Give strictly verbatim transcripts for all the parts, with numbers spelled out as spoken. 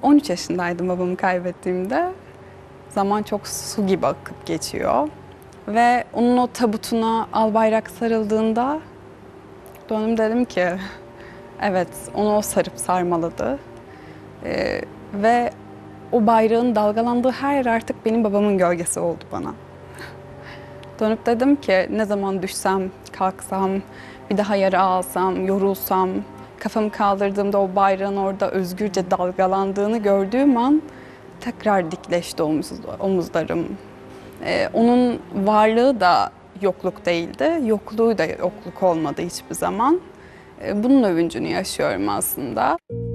on üç yaşındaydım babamı kaybettiğimde. Zaman çok su gibi akıp geçiyor. Ve onun o tabutuna al bayrak sarıldığında döndüm, dedim ki evet, onu o sarıp sarmaladı. Ee, ve o bayrağın dalgalandığı her yer artık benim babamın gölgesi oldu bana. Dönüp dedim ki ne zaman düşsem, kalksam, bir daha yara alsam, yorulsam, kafamı kaldırdığımda o bayrağın orada özgürce dalgalandığını gördüğüm an tekrar dikleşti omuz, omuzlarım. Ee, onun varlığı da yokluk değildi, yokluğu da yokluk olmadı hiçbir zaman. Ee, bunun övüncünü yaşıyorum aslında.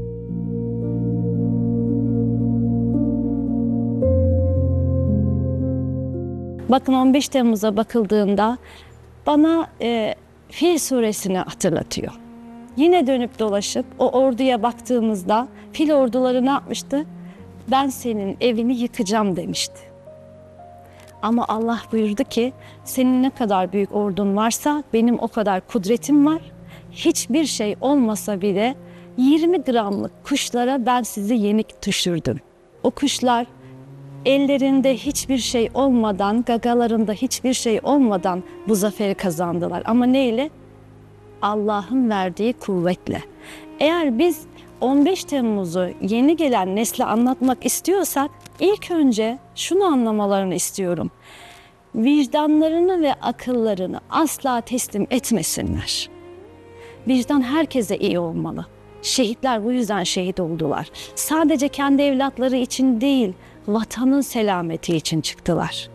Bakın on beş Temmuz'a bakıldığında bana e, Fil suresini hatırlatıyor. Yine dönüp dolaşıp o orduya baktığımızda fil orduları ne yapmıştı? Ben senin evini yıkacağım demişti. Ama Allah buyurdu ki senin ne kadar büyük ordun varsa benim o kadar kudretim var. Hiçbir şey olmasa bile yirmi gramlık kuşlara ben sizi yenik düşürdüm. O kuşlar ellerinde hiçbir şey olmadan, gagalarında hiçbir şey olmadan bu zaferi kazandılar. Ama neyle? Allah'ın verdiği kuvvetle. Eğer biz on beş Temmuz'u yeni gelen nesle anlatmak istiyorsak ilk önce şunu anlamalarını istiyorum. Vicdanlarını ve akıllarını asla teslim etmesinler. Vicdan herkese iyi olmalı. Şehitler bu yüzden şehit oldular. Sadece kendi evlatları için değil, vatanın selameti için çıktılar.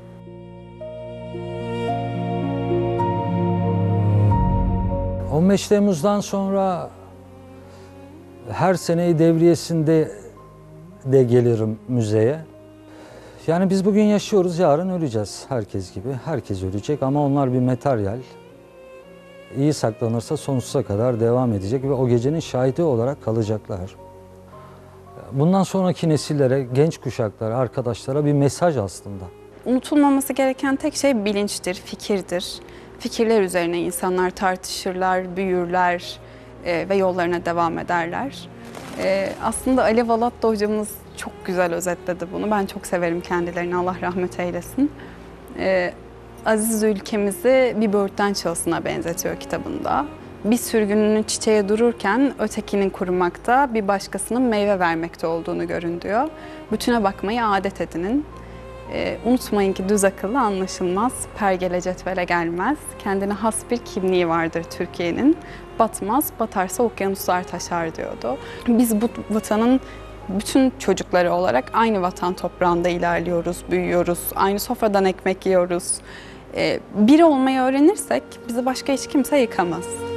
on beş Temmuz'dan sonra her sene devriyesinde de gelirim müzeye. Yani biz bugün yaşıyoruz, yarın öleceğiz herkes gibi. Herkes ölecek ama onlar bir materyal. İyi saklanırsa sonsuza kadar devam edecek ve o gecenin şahidi olarak kalacaklar. Bundan sonraki nesillere, genç kuşaklara, arkadaşlara bir mesaj aslında. Unutulmaması gereken tek şey bilinçtir, fikirdir. Fikirler üzerine insanlar tartışırlar, büyürler e, ve yollarına devam ederler. E, aslında Alev Alatlı hocamız çok güzel özetledi bunu. Ben çok severim kendilerini, Allah rahmet eylesin. E, Aziz ülkemizi bir böğürtlen çalısına benzetiyor kitabında. Bir sürgününün çiçeğe dururken ötekinin kurumakta, bir başkasının meyve vermekte olduğunu görün diyor. Bütüne bakmayı adet edinin. Ee, unutmayın ki düz akıllı anlaşılmaz, pergele cetvele gelmez. Kendine has bir kimliği vardır Türkiye'nin. Batmaz, batarsa okyanuslar taşar diyordu. Biz bu vatanın bütün çocukları olarak aynı vatan toprağında ilerliyoruz, büyüyoruz, aynı sofradan ekmek yiyoruz. Ee, biri olmayı öğrenirsek bizi başka hiç kimse yıkamaz.